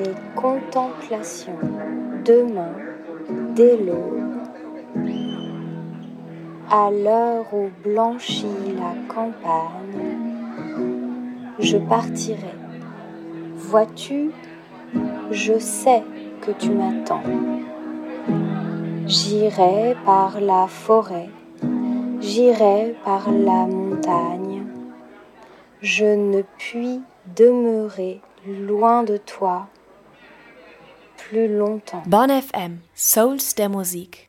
de contemplation. Demain, dès l'aube, à l'heure où blanchit la campagne, je partirai. Vois-tu, je sais que tu m'attends. J'irai par la forêt, j'irai par la montagne. Je ne puis demeurer loin de toi plus longtemps. Bonne FM, Souls der Musik.